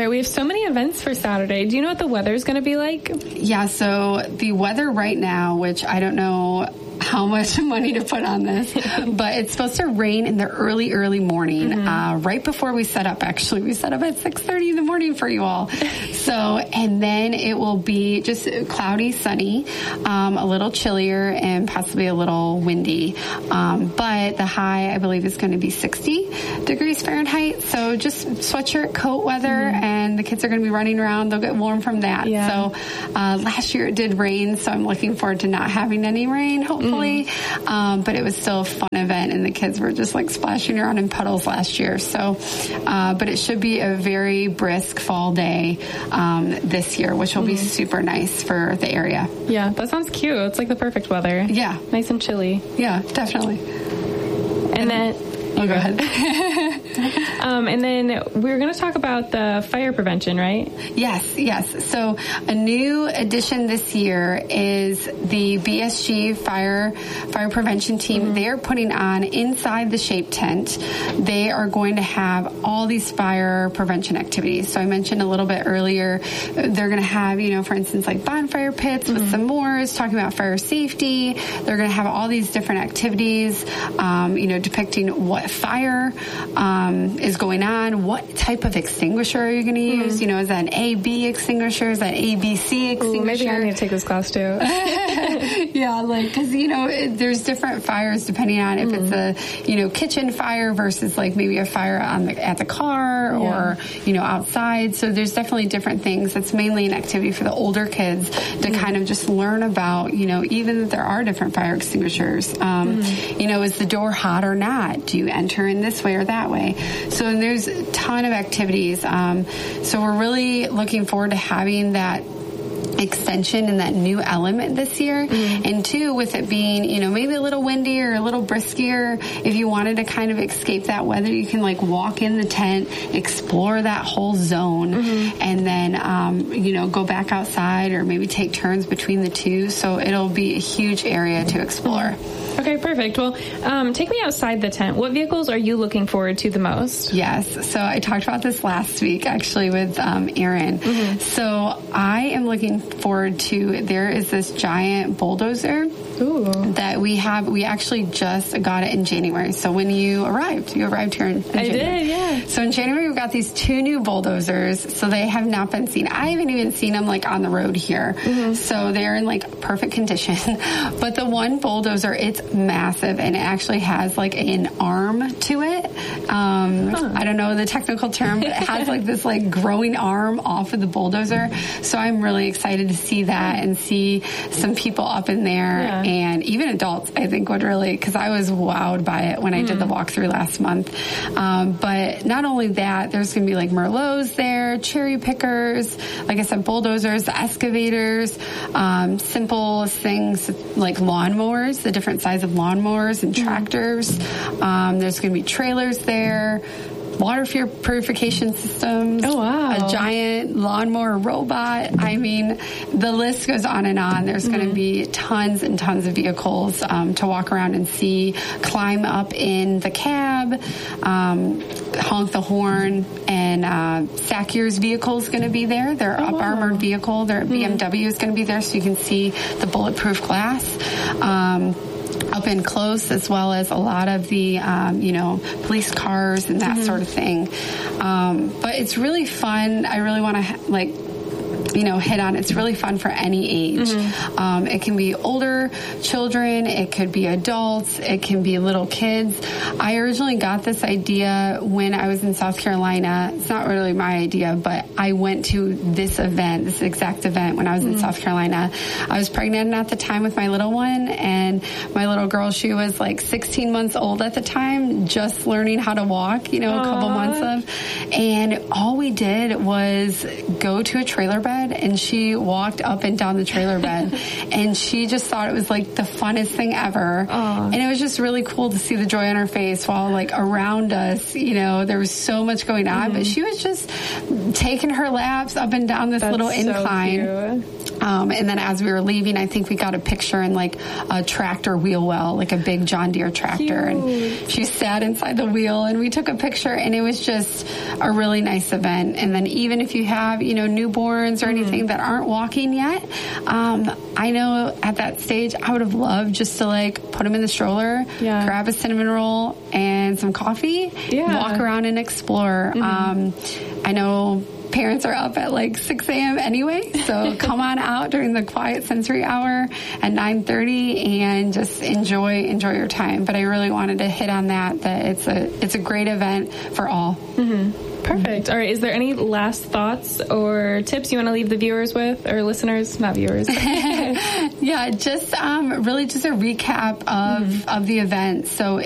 right, we have so many events for Saturday. Do you know what the weather is going to be like? Yeah, so the weather right now, which I don't know how much money to put on this, but it's supposed to rain in the early morning, right before we set up. Actually, we set up at 6:30 in the morning for you all. So, and then it will be just cloudy, sunny, a little chillier, and possibly a little windy. But the high, I believe, is going to be 60 degrees Fahrenheit. So just sweatshirt, coat weather, and the kids are going to be running around. They'll get warm from that. Yeah. So last year it did rain, so I'm looking forward to not having any rain, hopefully. But it was still a fun event, and the kids were just like splashing around in puddles last year. So, but it should be a very brisk fall day this year, which will be super nice for the area. Yeah, that sounds cute. It's like the perfect weather. Yeah. Nice and chilly. Yeah, definitely. And then... Oh, go ahead. And then we're going to talk about the fire prevention, right? Yes. So a new addition this year is the BSG fire prevention team. They're putting on inside the SHAPE tent. They are going to have all these fire prevention activities. So I mentioned a little bit earlier, they're going to have, for instance, like bonfire pits with some s'mores, talking about fire safety. They're going to have all these different activities, depicting what fire is going on, what type of extinguisher are you going to use? Is that an AB extinguisher? Is that ABC extinguisher? Ooh, maybe I need to take this class too. Yeah, because there's different fires depending on if it's a kitchen fire versus like maybe a fire at the car or outside. So there's definitely different things. It's mainly an activity for the older kids to kind of just learn about even that there are different fire extinguishers. Is the door hot or not? Do you enter in this way or that way? So there's a ton of activities. So we're really looking forward to having that extension and that new element this year. And two, with it being, maybe a little windier or a little briskier, if you wanted to kind of escape that weather, you can like walk in the tent, explore that whole zone, and then, go back outside or maybe take turns between the two. So it'll be a huge area to explore. Okay, perfect. Well, take me outside the tent. What vehicles are you looking forward to the most? Yes. So I talked about this last week, actually, with Erin. So I am looking forward to, there is this giant bulldozer that we have. We actually just got it in January. So when you arrived here in January. I did, yeah. So in January, we got these two new bulldozers. So they have not been seen. I haven't even seen them like on the road here. So they're in like perfect condition. But the one bulldozer, it's massive, and it actually has like an arm to it. I don't know the technical term, but it has like this like growing arm off of the bulldozer. So I'm really excited to see that and see some people up in there, and even adults, I think, would really, because I was wowed by it when I did the walkthrough last month. But not only that, there's going to be like Merlots there, cherry pickers, like I said, bulldozers, the excavators, simple things like lawnmowers, the different size of lawnmowers and tractors. There's going to be trailers there, water purification systems, a giant lawnmower robot. I mean, the list goes on and on. There's going to be tons and tons of vehicles to walk around and see, climb up in the cab, honk the horn, and Sakier's vehicle is going to be there. Their up-armored vehicle, their BMW is going to be there, so you can see the bulletproof glass up in close, as well as a lot of the, police cars and that sort of thing. But it's really fun. I really want to, hit on, it's really fun for any age. It can be older children, it could be adults, it can be little kids. I originally got this idea when I was in South Carolina. It's not really my idea, but I went to this exact event when I was in South Carolina. I was pregnant at the time with my little one, and my little girl, she was like 16 months old at the time, just learning how to walk, a couple months of. And all we did was go to a trailer bed, and she walked up and down the trailer bed, and she just thought it was like the funnest thing ever. And it was just really cool to see the joy on her face while like around us, there was so much going on, but she was just taking her laps up and down this little incline. And then as we were leaving, I think we got a picture in like a tractor wheel well, like a big John Deere tractor. Cute. And she sat inside the wheel and we took a picture, and it was just a really nice event. And then even if you have, newborns or anything that aren't walking yet, I know at that stage I would have loved just to like put them in the stroller, grab a cinnamon roll and some coffee, walk around and explore. I know parents are up at like 6 a.m. anyway, so come on out during the quiet sensory hour at 9:30 and just enjoy your time. But I really wanted to hit on that it's a great event for all. Perfect. All right. Is there any last thoughts or tips you want to leave the viewers with, or listeners, not viewers? Yeah, just really just a recap of the event. So